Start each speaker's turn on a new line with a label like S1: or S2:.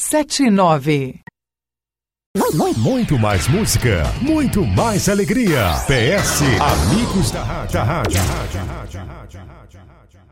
S1: 79.
S2: Muito mais música, muito mais alegria. PS Amigos da Rádio.